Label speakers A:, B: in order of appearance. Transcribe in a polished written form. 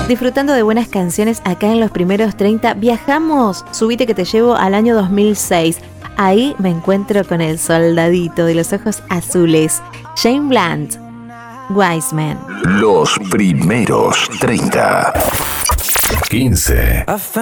A: Disfrutando de buenas canciones acá en los primeros 30. Viajamos, subite que te llevo al año 2006. Ahí me encuentro con el soldadito de los ojos azules, Shane Bland, Wiseman.
B: Los primeros 30. 15.